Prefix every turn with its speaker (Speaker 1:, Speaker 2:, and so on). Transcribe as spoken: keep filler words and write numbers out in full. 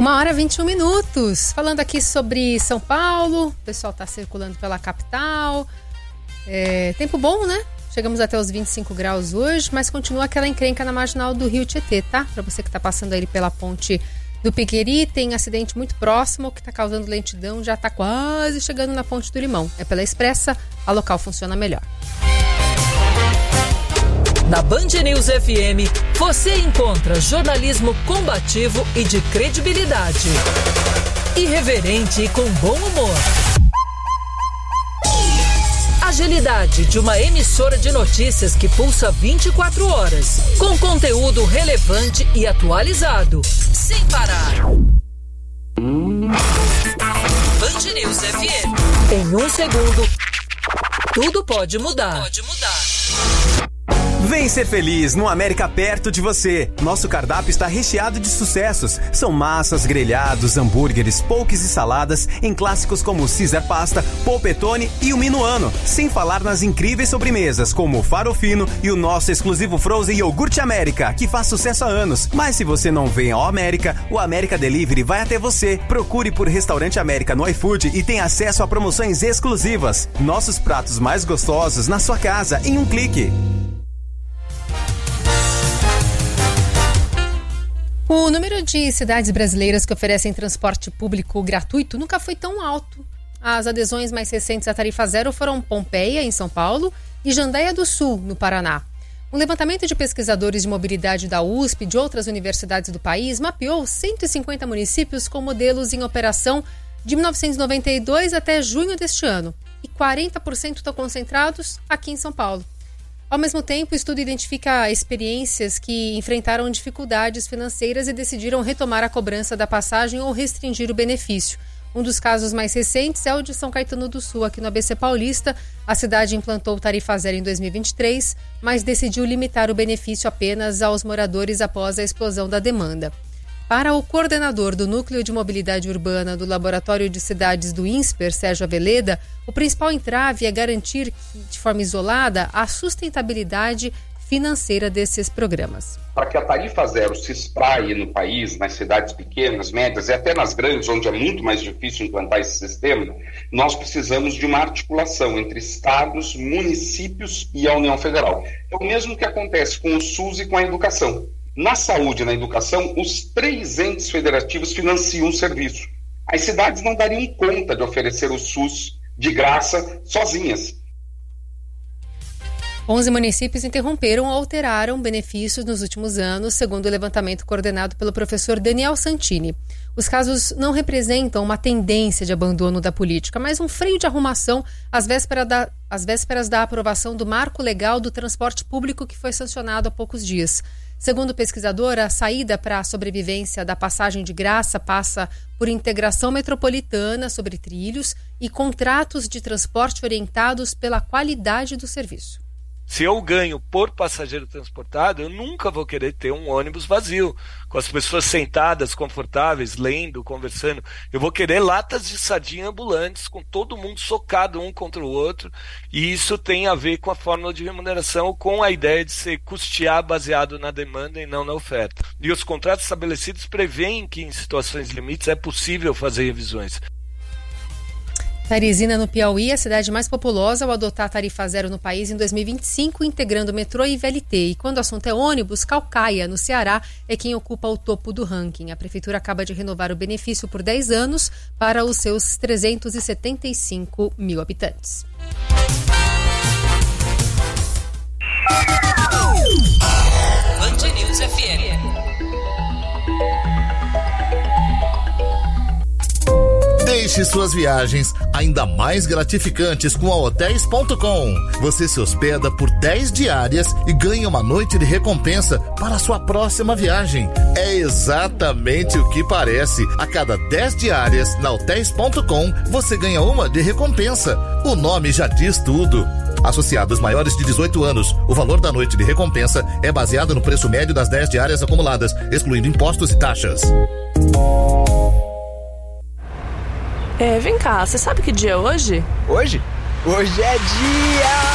Speaker 1: Uma hora e vinte e um minutos. Falando aqui sobre São Paulo. O pessoal está circulando pela capital. É, tempo bom, né? Chegamos até os vinte e cinco graus hoje, mas continua aquela encrenca na marginal do Rio Tietê, tá? Para você que está passando aí pela ponte do Piqueri, tem acidente muito próximo que está causando lentidão, já está quase chegando na ponte do Limão. É pela Expressa, a local funciona melhor.
Speaker 2: Na Band News F M, você encontra jornalismo combativo e de credibilidade. Irreverente e com bom humor. Agilidade de uma emissora de notícias que pulsa vinte e quatro horas, com conteúdo relevante e atualizado, sem parar. Band News F M. Em um segundo, tudo pode mudar. Pode mudar.
Speaker 3: Vem ser feliz no América perto de você. Nosso cardápio está recheado de sucessos. São massas, grelhados, hambúrgueres, poques e saladas em clássicos como Caesar Pasta, Polpettone e o Minuano. Sem falar nas incríveis sobremesas como o Farofino e o nosso exclusivo Frozen Iogurte América, que faz sucesso há anos. Mas se você não vem ao América, o América Delivery vai até você. Procure por Restaurante América no iFood e tenha acesso a promoções exclusivas. Nossos pratos mais gostosos na sua casa em um clique.
Speaker 1: O número de cidades brasileiras que oferecem transporte público gratuito nunca foi tão alto. As adesões mais recentes à tarifa zero foram Pompeia, em São Paulo, e Jandaia do Sul, no Paraná. Um levantamento de pesquisadores de mobilidade da U S P e de outras universidades do país mapeou cento e cinquenta municípios com modelos em operação de mil novecentos e noventa e dois até junho deste ano. E quarenta por cento estão concentrados aqui em São Paulo. Ao mesmo tempo, o estudo identifica experiências que enfrentaram dificuldades financeiras e decidiram retomar a cobrança da passagem ou restringir o benefício. Um dos casos mais recentes é o de São Caetano do Sul, aqui no A B C Paulista. A cidade implantou tarifa zero em dois mil e vinte e três, mas decidiu limitar o benefício apenas aos moradores após a explosão da demanda. Para o coordenador do Núcleo de Mobilidade Urbana do Laboratório de Cidades do INSPER, Sérgio Aveleda, o principal entrave é garantir, de forma isolada, a sustentabilidade financeira desses programas.
Speaker 4: Para que a tarifa zero se espraie no país, nas cidades pequenas, médias e até nas grandes, onde é muito mais difícil implantar esse sistema, nós precisamos de uma articulação entre estados, municípios e a União Federal. É o mesmo que acontece com o SUS e com a educação. Na saúde e na educação, os três entes federativos financiam o serviço. As cidades não dariam conta de oferecer o SUS de graça sozinhas.
Speaker 1: onze municípios interromperam ou alteraram benefícios nos últimos anos, segundo o levantamento coordenado pelo professor Daniel Santini. Os casos não representam uma tendência de abandono da política, mas um freio de arrumação às vésperas da, às vésperas da aprovação do Marco Legal do Transporte Público, que foi sancionado há poucos dias. Segundo o pesquisador, a saída para a sobrevivência da passagem de graça passa por integração metropolitana sobre trilhos e contratos de transporte orientados pela qualidade do serviço.
Speaker 5: Se eu ganho por passageiro transportado, eu nunca vou querer ter um ônibus vazio, com as pessoas sentadas, confortáveis, lendo, conversando. Eu vou querer latas de sardinha ambulantes, com todo mundo socado um contra o outro. E isso tem a ver com a fórmula de remuneração, com a ideia de se custear baseado na demanda e não na oferta. E os contratos estabelecidos prevêem que, em situações limites, é possível fazer revisões.
Speaker 1: Teresina, no Piauí, a cidade mais populosa ao adotar a tarifa zero no país em dois mil e vinte e cinco, integrando metrô e V L T. E quando o assunto é ônibus, Caucaia, no Ceará, é quem ocupa o topo do ranking. A prefeitura acaba de renovar o benefício por dez anos para os seus trezentos e setenta e cinco mil habitantes.
Speaker 2: Band News F M.
Speaker 6: Deixe suas viagens ainda mais gratificantes com a hotéis ponto com. Você se hospeda por dez diárias e ganha uma noite de recompensa para a sua próxima viagem. É exatamente o que parece. A cada dez diárias na hotéis ponto com, você ganha uma de recompensa. O nome já diz tudo. Associados maiores de dezoito anos, o valor da noite de recompensa é baseado no preço médio das dez diárias acumuladas, excluindo impostos e taxas.
Speaker 7: É, vem cá, você sabe que dia é hoje?
Speaker 8: Hoje? Hoje é dia...